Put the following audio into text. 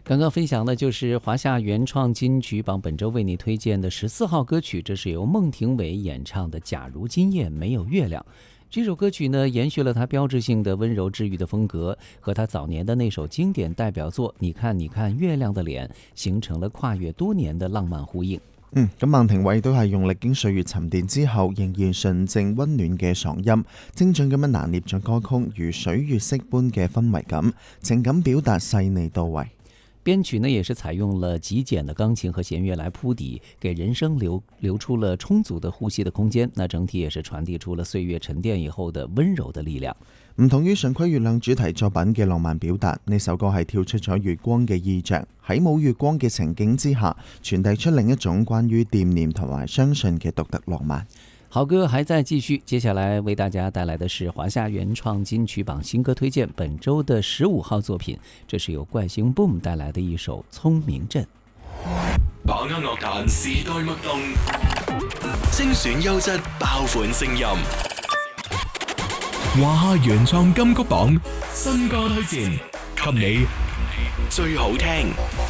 刚刚分享的就是华夏原创金曲榜本周为你推荐的14号歌曲，这是由孟庭苇演唱的《假如今夜没有月亮》。这首歌曲呢，延续了他标志性的温柔治愈的风格，和他早年的那首经典代表作《你看你看月亮的脸》形成了跨越多年的浪漫呼應。 咁孟庭苇都係用歷經歲月沉澱之後，仍然純正溫暖嘅嗓音，精準咁樣拿捏咗歌曲如水月色般嘅氛圍感，情感表達細膩到位。 編曲呢也是採用了極簡的鋼琴和弦樂來鋪底，給人聲留出了充足的呼吸的空間。那整體也是傳遞出了歲月沉澱以後的溫柔的力量。 唔同於上窺月亮主題作品嘅浪漫表達，呢首歌係跳出咗月光嘅意象，喺冇月光嘅情景之下，傳遞出另一種關於惦念同埋相信嘅獨特浪漫。 好歌還在繼續，接下來為大家帶來的是華夏原創金曲榜新歌推薦，本周的15號作品，這是由怪星 Boom 帶來的一首《聰明鎮》。 把握樂壇時代脈動，精選優質爆款聲音。華夏原創金曲榜新歌推薦，給你最好聽。